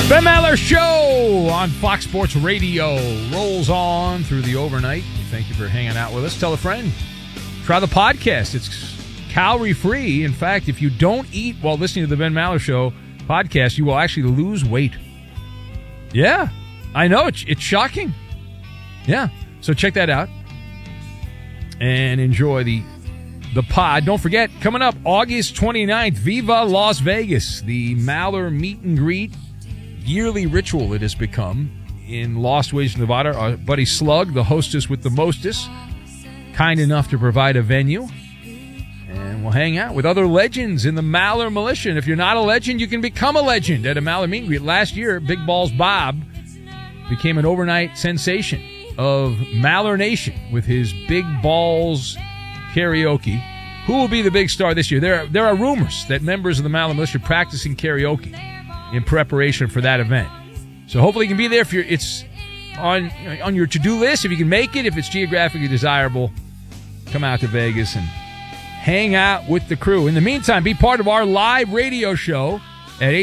Ben Maller Show on Fox Sports Radio rolls on through the overnight. Thank you for hanging out with us. Tell a friend. Try the podcast. It's calorie-free. In fact, if you don't eat while listening to the Ben Maller Show podcast, you will actually lose weight. Yeah, I know. It's shocking. Yeah, so check that out and enjoy the pod. Don't forget, coming up August 29th, Viva Las Vegas, the Maller meet and greet. Yearly ritual it has become in Las Vegas, Nevada. Our buddy Slug, the hostess with the mostest, kind enough to provide a venue. And we'll hang out with other legends in the Maller Militia. And if you're not a legend, you can become a legend at a Maller meet and greet. Last year, Big Balls Bob became an overnight sensation of Maller Nation with his Big Balls karaoke. Who will be the big star this year? There are rumors that members of the Maller Militia are practicing karaoke in preparation for that event. So hopefully you can be there if it's on your to-do list. If you can make it, if it's geographically desirable, come out to Vegas and hang out with the crew. In the meantime, be part of our live radio show at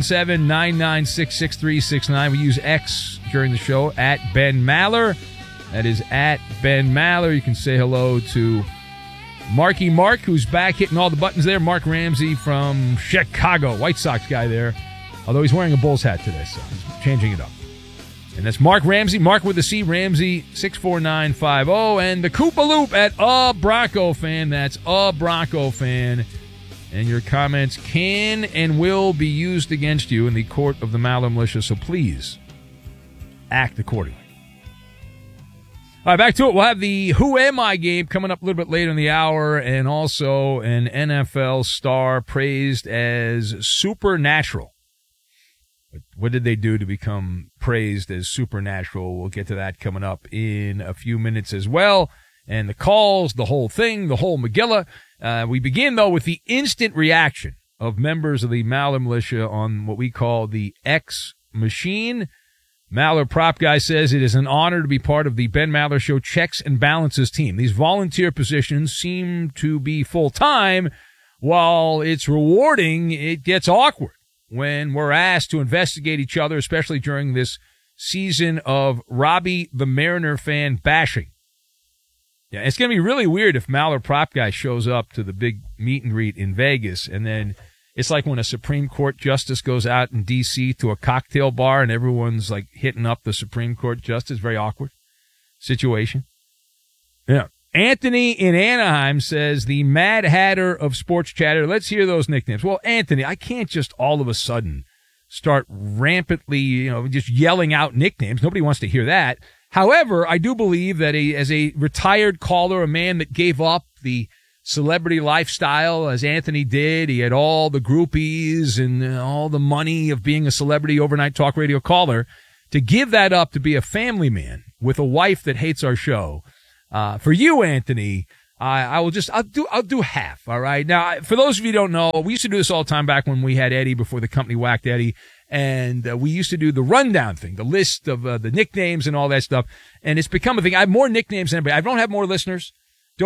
877-996-6369. We use X during the show, at Ben Maller. That is at Ben Maller. You can say hello to Marky Mark, who's back hitting all the buttons there. Mark Ramsey from Chicago, White Sox guy there. Although he's wearing a Bulls hat today, so he's changing it up. And that's Mark Ramsey, Mark with a C, Ramsey, 64950. And the Koopa Loop at A Bronco Fan. That's A Bronco Fan. And your comments can and will be used against you in the court of the Maller Militia, so please act accordingly. All right, back to it. We'll have the Who Am I game coming up a little bit later in the hour, and also an NFL star praised as supernatural. What did they do to become praised as supernatural? We'll get to that coming up in a few minutes as well. And the calls, the whole thing, the whole Megillah. We begin, though, with the instant reaction of members of the Maller Militia on what we call the X Machine. Maller Prop Guy says it is an honor to be part of the Ben Maller Show checks and balances team. These volunteer positions seem to be full-time. While it's rewarding, it gets awkward when we're asked to investigate each other, especially during this season of Robbie the Mariner fan bashing. Yeah, it's going to be really weird if Maller Prop Guy shows up to the big meet and greet in Vegas, and then it's like when a Supreme Court justice goes out in D.C. to a cocktail bar and everyone's like hitting up the Supreme Court justice. Very awkward situation. Yeah. Anthony in Anaheim says the Mad Hatter of Sports Chatter. Let's hear those nicknames. Well, Anthony, I can't just all of a sudden start rampantly, just yelling out nicknames. Nobody wants to hear that. However, I do believe that as a retired caller, a man that gave up the celebrity lifestyle as Anthony did, he had all the groupies and all the money of being a celebrity overnight talk radio caller, to give that up to be a family man with a wife that hates our show. For you, Anthony, I'll do half. All right. Now, for those of you who don't know, we used to do this all the time back when we had Eddie, before the company whacked Eddie. And we used to do the rundown thing, the list of the nicknames and all that stuff. And it's become a thing. I have more nicknames than anybody. I don't have more listeners. We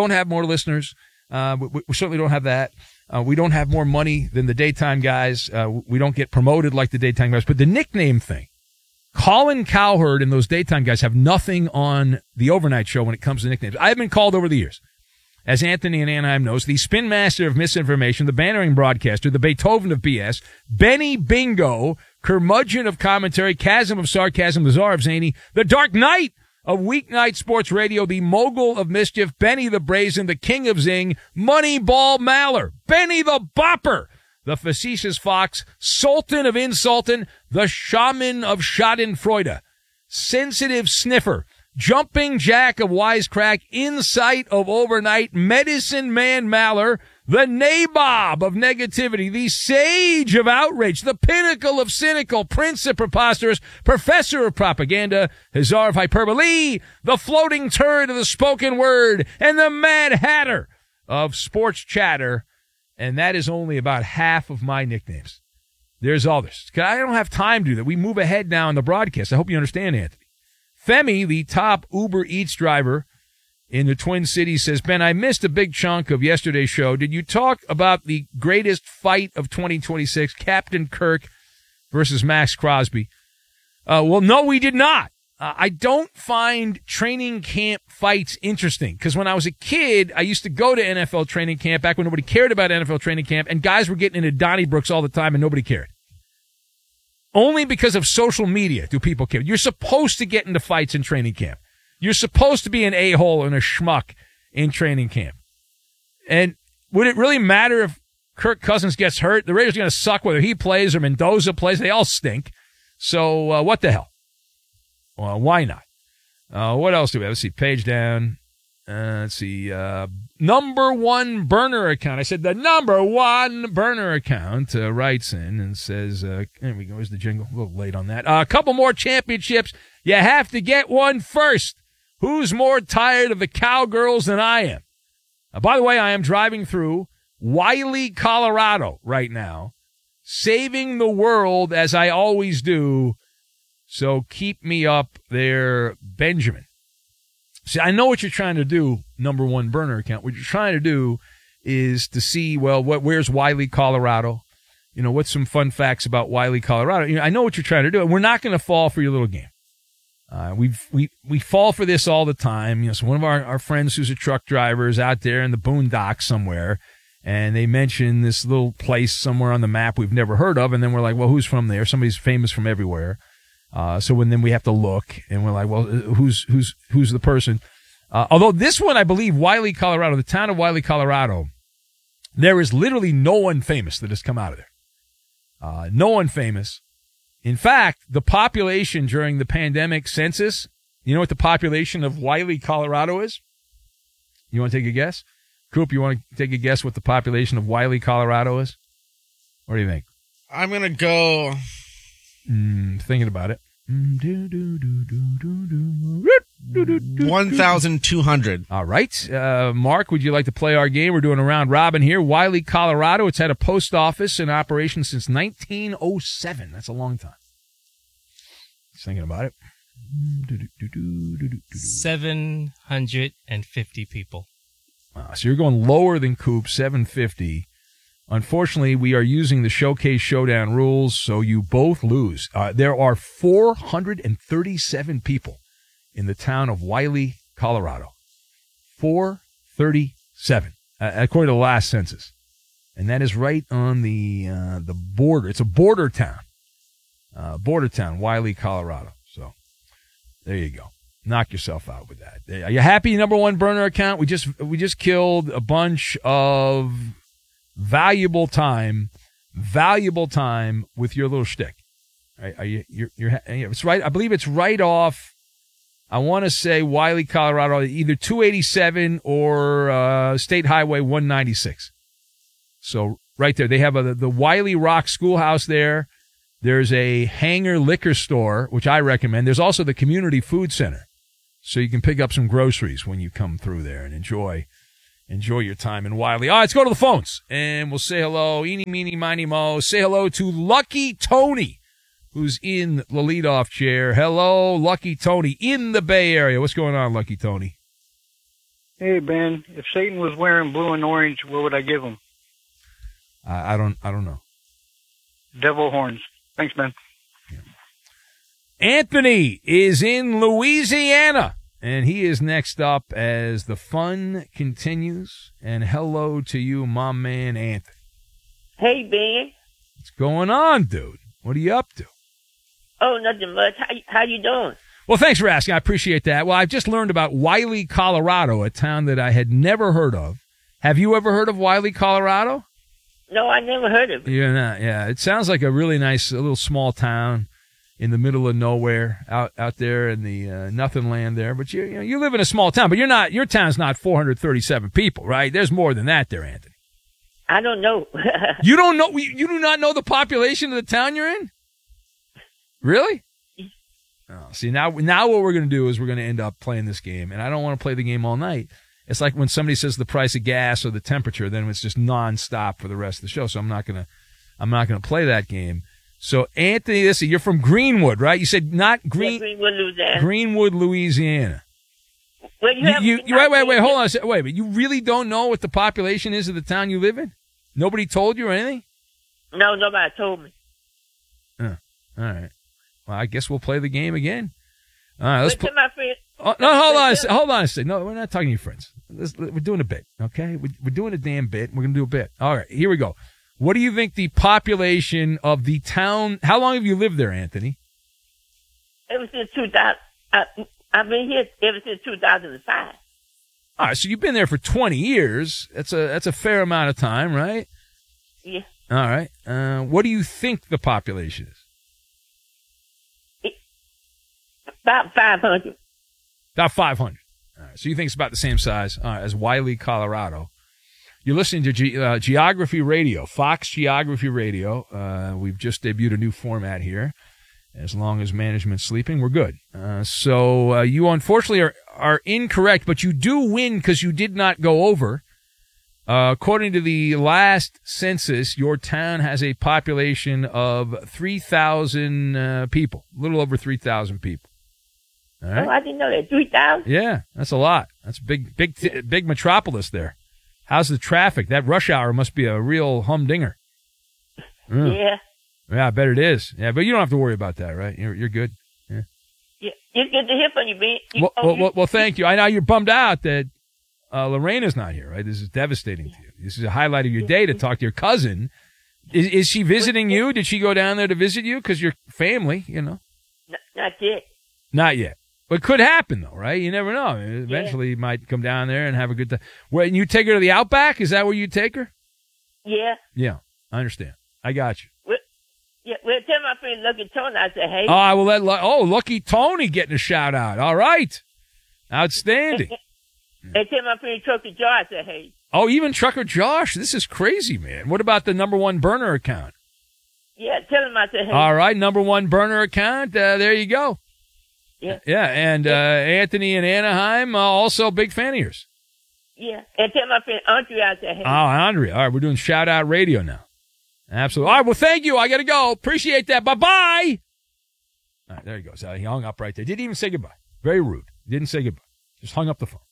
certainly don't have that. We don't have more money than the daytime guys. We don't get promoted like the daytime guys. But the nickname thing, Colin Cowherd and those daytime guys have nothing on the overnight show when it comes to nicknames. I've been called over the years, as Anthony in Anaheim knows, the spin master of misinformation, the bantering broadcaster, the Beethoven of BS, Benny Bingo, curmudgeon of commentary, chasm of sarcasm, the czar of zany, the Dark Knight of weeknight sports radio, the mogul of mischief, Benny the Brazen, the king of zing, Moneyball Maller, Benny the Bopper, the facetious fox, sultan of insultin, the shaman of schadenfreude, sensitive sniffer, jumping jack of wisecrack, insight of overnight, medicine man Maller, the nabob of negativity, the sage of outrage, the pinnacle of cynical, prince of preposterous, professor of propaganda, hussar of hyperbole, the floating turd of the spoken word, and the Mad Hatter of sports chatter. And that is only about half of my nicknames. There's others. I don't have time to do that. We move ahead now in the broadcast. I hope you understand, Anthony. Femi, the top Uber Eats driver in the Twin Cities, says, Ben, I missed a big chunk of yesterday's show. Did you talk about the greatest fight of 2026, Captain Kirk versus Max Crosby. Well, no, we did not. I don't find training camp fights interesting because when I was a kid, I used to go to NFL training camp back when nobody cared about NFL training camp, and guys were getting into Donnybrooks all the time and nobody cared. Only because of social media do people care. You're supposed to get into fights in training camp. You're supposed to be an a-hole and a schmuck in training camp. And would it really matter if Kirk Cousins gets hurt? The Raiders are going to suck whether he plays or Mendoza plays. They all stink. So what the hell? Well, why not? What else do we have? Let's see. Page down. Let's see. Number one burner account. I said the number one burner account writes in and says, there we go. Here's the jingle. A little late on that. A couple more championships. You have to get one first. Who's more tired of the Cowgirls than I am? By the way, I am driving through Wiley, Colorado right now, saving the world as I always do. So keep me up there, Benjamin. See, I know what you're trying to do, number one burner account. What you're trying to do is to see, well, where's Wiley, Colorado? You know, what's some fun facts about Wiley, Colorado? You know, I know what you're trying to do, and we're not going to fall for your little game. We fall for this all the time. You know, so one of our friends who's a truck driver is out there in the boondocks somewhere, and they mention this little place somewhere on the map we've never heard of, and then we're like, well, who's from there? Somebody's famous from everywhere. Then we have to look, and we're like, well, who's the person? Although this one, I believe, Wiley, Colorado, the town of Wiley, Colorado, there is literally no one famous that has come out of there. No one famous. In fact, the population during the pandemic census, you know what the population of Wiley, Colorado is? You want to take a guess? Coop, you want to take a guess what the population of Wiley, Colorado is? What do you think? I'm going to go... Thinking about it. 1,200. All right. Mark, would you like to play our game? We're doing a round robin here. Wiley, Colorado. It's had a post office in operation since 1907. That's a long time. Just thinking about it. 750 people. So you're going lower than Coop, 750. Unfortunately, we are using the Showcase Showdown rules, so you both lose. There are 437 people in the town of Wiley, Colorado. 437, according to the last census. And that is right on the border. It's a border town. Wiley, Colorado. So there you go. Knock yourself out with that. Are you happy, number one burner account? We just killed a bunch of valuable time with your little shtick. Are you? It's right. I believe it's right off. I want to say Wiley, Colorado, either 287 or State Highway 196. So right there, they have the Wiley Rock Schoolhouse there. There's a Hanger liquor store, which I recommend. There's also the Community Food Center, so you can pick up some groceries when you come through there and enjoy your time in Wiley. All right, let's go to the phones, and we'll say hello. Eeny, meeny, miny, mo. Say hello to Lucky Tony, who's in the leadoff chair. Hello, Lucky Tony in the Bay Area. What's going on, Lucky Tony? Hey, Ben. If Satan was wearing blue and orange, what would I give him? I don't know. Devil horns. Thanks, Ben. Yeah. Anthony is in Louisiana. And he is next up as the fun continues. And hello to you, my man, Anthony. Hey, Ben. What's going on, dude? What are you up to? Oh, nothing much. How you doing? Well, thanks for asking. I appreciate that. Well, I've just learned about Wiley, Colorado, a town that I had never heard of. Have you ever heard of Wiley, Colorado? No, I never heard of it. You're not, yeah. It sounds like a really nice, a little small town in the middle of nowhere, out there in the nothing land there. But you live in a small town, but your town's not 437 people, right? There's more than that there, Anthony. I don't know. You don't know? You do not know the population of the town you're in? Really? Oh, see, now what we're going to do is we're going to end up playing this game, and I don't want to play the game all night. It's like when somebody says the price of gas or the temperature, then it's just nonstop for the rest of the show. So I'm not gonna play that game. So Anthony, listen, you're from Greenwood, right? You said not Greenwood, Louisiana. Greenwood, Louisiana. Well, wait, hold on a second. Wait, but you really don't know what the population is of the town you live in? Nobody told you or anything? No, nobody told me. All right. Well, I guess we'll play the game again. All right, let's But to my friend, Oh, no, hold on a second. No, we're not talking to your friends. We're doing a bit, okay? We're doing a damn bit. We're going to do a bit. All right, here we go. What do you think the population of the town, how long have you lived there, Anthony? ever since 2000, I've been here ever since 2005. All right, so you've been there for 20 years. That's a fair amount of time, right? Yeah. All right. What do you think the population is? About 500. About 500. All right, so you think it's about the same size as Wiley, Colorado. You're listening to Geography Radio, Fox Geography Radio. We've just debuted a new format here. As long as management's sleeping, we're good. So you unfortunately are incorrect, but you do win because you did not go over. According to the last census, your town has a population of 3,000 people, a little over 3,000 people. All right? Oh, I didn't know that. 3,000? Yeah, that's a lot. That's a big metropolis there. How's the traffic? That rush hour must be a real humdinger. Yeah. Yeah, I bet it is. Yeah, but you don't have to worry about that, right? You're good. Yeah. Yeah. It's good to hear from you, Ben. Well, thank you. I know you're bummed out that Lorena's not here, right? This is devastating to you. This is a highlight of your day to talk to your cousin. Is she visiting you? Did she go down there to visit you? Because you're family, you know. Not yet. Not yet. But it could happen, though, right? You never know. Eventually, you might come down there and have a good time. When you take her to the Outback, is that where you take her? Yeah. Yeah, I understand. I got you. Well, tell my friend Lucky Tony I said, hey. Oh, I will let Lucky Tony getting a shout out. All right. Outstanding. And tell my friend Trucker Joe I said, hey. Oh, even Trucker Josh. This is crazy, man. What about the number one burner account? Yeah, tell him I said, hey. All right, number one burner account. There you go. Yeah. Yeah, and Anthony in Anaheim, also big fan of yours. Yeah, and tell my friend Andrea I said, hey. Oh, Andrea. All right, we're doing shout out radio now. Absolutely. All right, well, thank you. I got to go. Appreciate that. Bye-bye. All right, there he goes. He hung up right there. Didn't even say goodbye. Very rude. Didn't say goodbye. Just hung up the phone.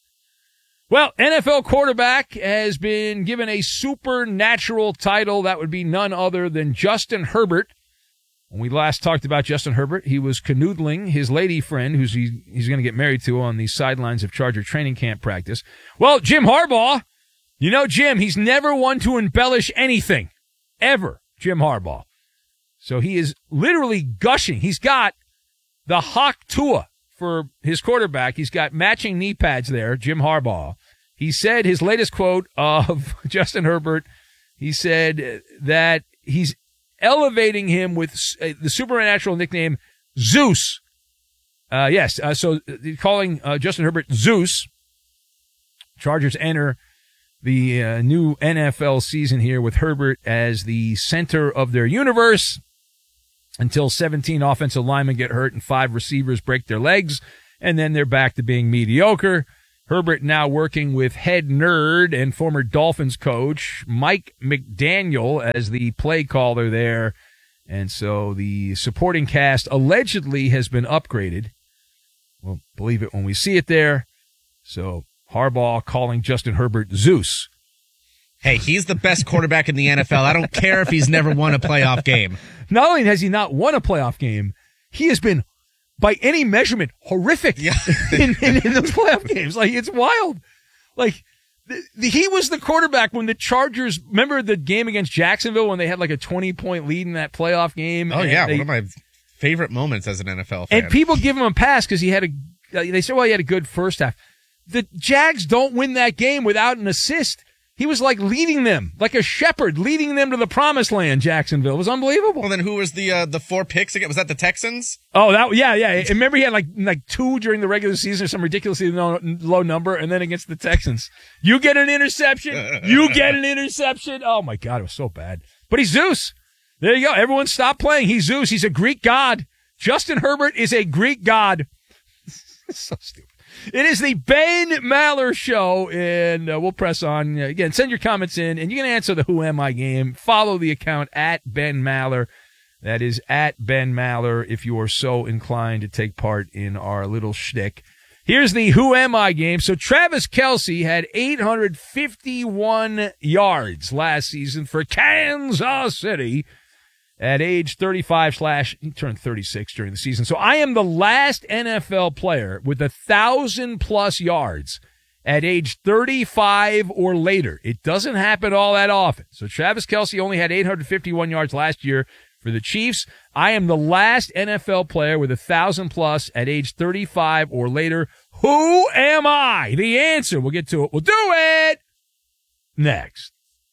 Well, NFL quarterback has been given a supernatural title. That would be none other than Justin Herbert. When we last talked about Justin Herbert, he was canoodling his lady friend, who's he's going to get married to, on the sidelines of Charger training camp practice. Well, Jim Harbaugh, you know Jim, he's never one to embellish anything. Ever, Jim Harbaugh. So he is literally gushing. He's got the Hawk Tua for his quarterback. He's got matching knee pads there, Jim Harbaugh. He said his latest quote of Justin Herbert, he said that he's elevating him with the supernatural nickname Zeus. So calling Justin Herbert Zeus. Chargers enter the new NFL season here with Herbert as the center of their universe until 17 offensive linemen get hurt and 5 receivers break their legs, and then they're back to being mediocre. Herbert now working with head nerd and former Dolphins coach Mike McDaniel as the play caller there. And so the supporting cast allegedly has been upgraded. We'll believe it when we see it there. So Harbaugh calling Justin Herbert Zeus. Hey, he's the best quarterback in the NFL. I don't care if he's never won a playoff game. Not only has he not won a playoff game, he has been, by any measurement, horrific in those playoff games. Like, it's wild. Like, he was the quarterback when the Chargers, remember the game against Jacksonville when they had like a 20-point lead in that playoff game? Oh, yeah. One of my favorite moments as an NFL fan. And people give him a pass because they said, well, he had a good first half. The Jags don't win that game without an assist. He was like leading them, like a shepherd, leading them to the promised land, Jacksonville. It was unbelievable. Well, then who was the 4 picks again? Was that the Texans? Oh, yeah. And remember he had like 2 during the regular season or some ridiculously low number, and then against the Texans. You get an interception. Oh, my God, it was so bad. But he's Zeus. There you go. Everyone stop playing. He's Zeus. He's a Greek god. Justin Herbert is a Greek god. So stupid. It is the Ben Maller Show, and we'll press on. Again, send your comments in, and you can answer the Who Am I game. Follow the account at Ben Maller. That is at Ben Maller if you are so inclined to take part in our little shtick. Here's the Who Am I game. So Travis Kelce had 851 yards last season for Kansas City. at age 35 / he turned 36 during the season. So I am the last NFL player with 1,000+ yards at age 35 or later. It doesn't happen all that often. So Travis Kelce only had 851 yards last year for the Chiefs. I am the last NFL player with 1,000+ at age 35 or later. Who am I? The answer. We'll get to it. We'll do it next.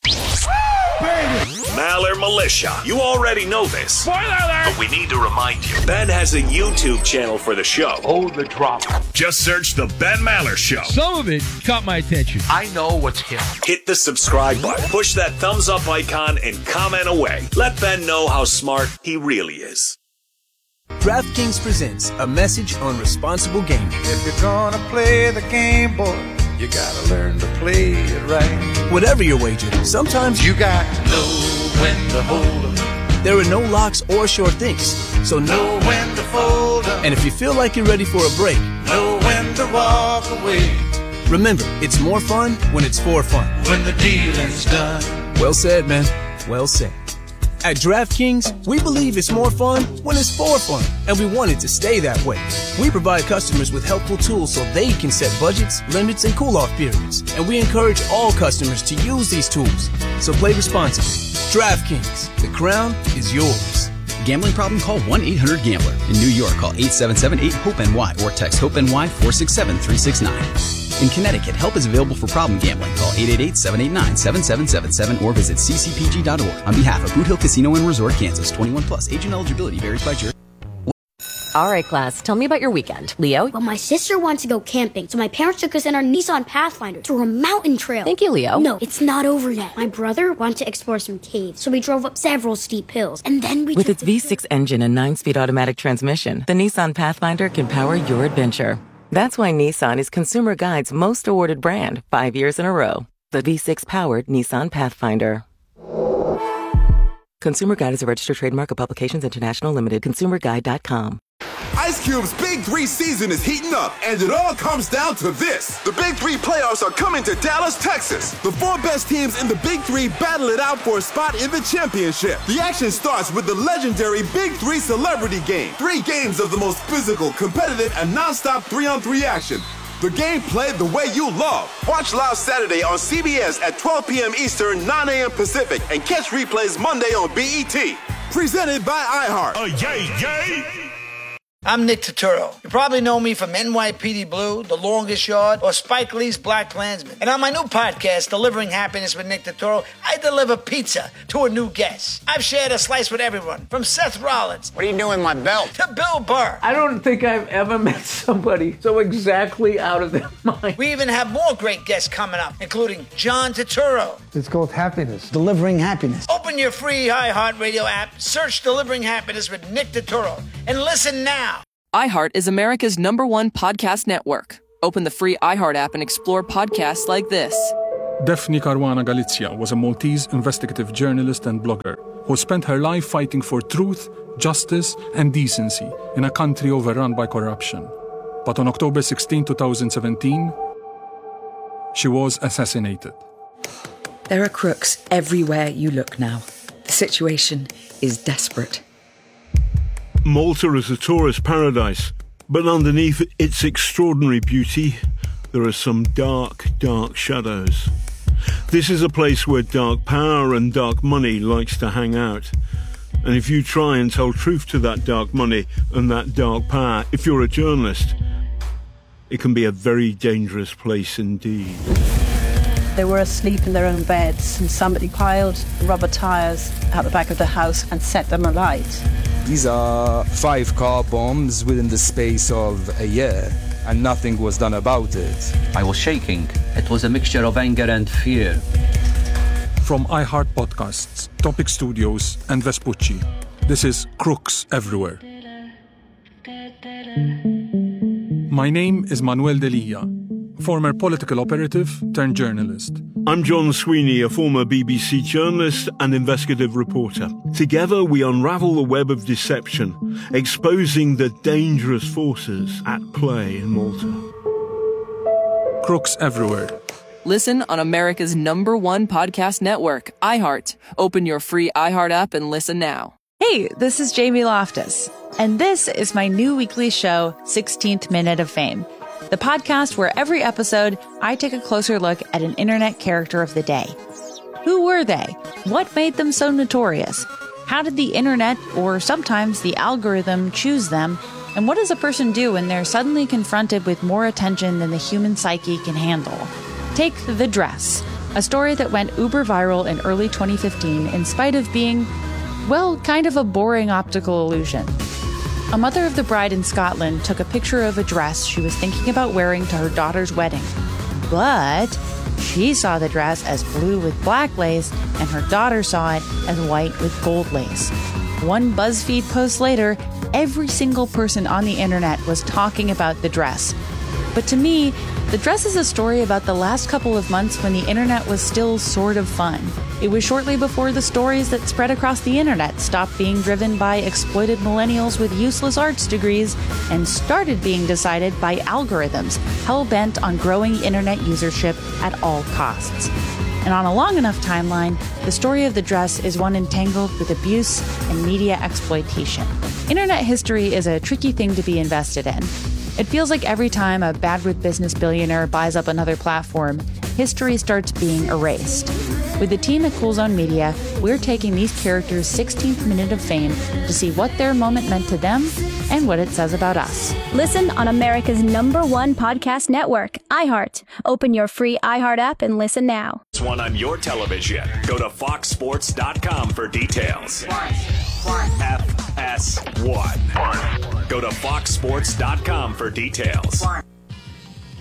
Maller Militia. You already know this. Spoiler alert! But we need to remind you. Ben has a YouTube channel for the show. Hold the drama. Just search The Ben Maller Show. Some of it caught my attention. I know what's hip. Hit the subscribe button. Push that thumbs up icon and comment away. Let Ben know how smart he really is. DraftKings presents a message on responsible gaming. If you're gonna play the game, boy, you gotta learn to play it right. Whatever your wager, sometimes You got to know when to hold 'em, there are no locks or sure things. So know when to fold 'em, And if you feel like you're ready for a break, know when to walk away. remember, it's more fun when it's for fun. When the dealing's done. Well said, man. Well said. At DraftKings, we believe it's more fun when it's for fun, and we want it to stay that way. We provide customers with helpful tools so they can set budgets, limits, and cool-off periods, and we encourage all customers to use these tools. So play responsibly. DraftKings, the crown is yours. Gambling problem? Call 1-800-GAMBLER. In New York, call 877-8-HOPE-NY or text HOPE-NY 467-369. In Connecticut, help is available for problem gambling. Call 888-789-7777 or visit ccpg.org. On behalf of Boot Hill Casino and Resort, Kansas, 21+. Age and eligibility varies by jurisdiction. All right, class, tell me about your weekend. Leo? Well, my sister wants to go camping, so my parents took us in our Nissan Pathfinder through a mountain trail. Thank you, Leo. No, it's not over yet. My brother wanted to explore some caves, so we drove up several steep hills, and then we With its V6 engine and 9-speed automatic transmission, the Nissan Pathfinder can power your adventure. That's why Nissan is Consumer Guide's most awarded brand 5 years in a row. The V6-powered Nissan Pathfinder. Consumer Guide is a registered trademark of Publications International Limited. ConsumerGuide.com. Ice Cube's Big 3 season is heating up, and it all comes down to this. The Big 3 playoffs are coming to Dallas, Texas. The 4 best teams in the Big 3 battle it out for a spot in the championship. The action starts with the legendary Big 3 Celebrity Game. 3 games of the most physical, competitive, and non-stop 3-on-3 action. The game played the way you love. Watch live Saturday on CBS at 12 p.m. Eastern, 9 a.m. Pacific, and catch replays Monday on BET. Presented by iHeart. Yay! I'm Nick Turturro. You probably know me from NYPD Blue, The Longest Yard, or Spike Lee's Black Klansman. And on my new podcast, Delivering Happiness with Nick Turturro, I deliver pizza to a new guest. I've shared a slice with everyone, from Seth Rollins. What are you doing with my belt? To Bill Burr. I don't think I've ever met somebody so exactly out of their mind. We even have more great guests coming up, including John Turturro. It's called Happiness. Delivering Happiness. Open your free iHeartRadio app, search Delivering Happiness with Nick Turturro, and listen now. iHeart is America's #1 podcast network. Open the free iHeart app and explore podcasts like this. Daphne Caruana Galizia was a Maltese investigative journalist and blogger who spent her life fighting for truth, justice, and decency in a country overrun by corruption. But on October 16, 2017, she was assassinated. There are crooks everywhere you look now. The situation is desperate. Malta is a tourist paradise, but underneath its extraordinary beauty, there are some dark, dark shadows. This is a place where dark power and dark money likes to hang out. And if you try and tell truth to that dark money and that dark power, if you're a journalist, it can be a very dangerous place indeed. They were asleep in their own beds, and somebody piled rubber tires out the back of the house and set them alight. These are 5 car bombs within the space of a year, and nothing was done about it. I was shaking. It was a mixture of anger and fear. From iHeart Podcasts, Topic Studios, and Vespucci, this is Crooks Everywhere. My name is Manuel Delia, former political operative turned journalist. I'm John Sweeney, a former BBC journalist and investigative reporter. Together we unravel the web of deception, exposing the dangerous forces at play in Malta. Crooks Everywhere. Listen on America's #1 podcast network, iHeart. Open your free iHeart app and listen now. Hey, this is Jamie Loftus, and this is my new weekly show, 16th Minute of Fame, the podcast where every episode I take a closer look at an internet character of the day. Who were they? What made them so notorious? How did the internet, or sometimes the algorithm, choose them? And what does a person do when they're suddenly confronted with more attention than the human psyche can handle? Take The Dress, a story that went uber viral in early 2015 in spite of being, well, kind of a boring optical illusion. A mother of the bride in Scotland took a picture of a dress she was thinking about wearing to her daughter's wedding. But she saw the dress as blue with black lace, and her daughter saw it as white with gold lace. One BuzzFeed post later, every single person on the internet was talking about the dress. But to me, the dress is a story about the last couple of months when the internet was still sort of fun. It was shortly before the stories that spread across the internet stopped being driven by exploited millennials with useless arts degrees and started being decided by algorithms hell-bent on growing internet usership at all costs. And on a long enough timeline, the story of the dress is one entangled with abuse and media exploitation. Internet history is a tricky thing to be invested in. It feels like every time a bad with business billionaire buys up another platform, history starts being erased. With the team at Cool Zone Media, we're taking these characters' 16th minute of fame to see what their moment meant to them and what it says about us. Listen on America's #1 podcast network, iHeart. Open your free iHeart app and listen now. This one on your television. Go to foxsports.com for details. FS1. Go to foxsports.com for details.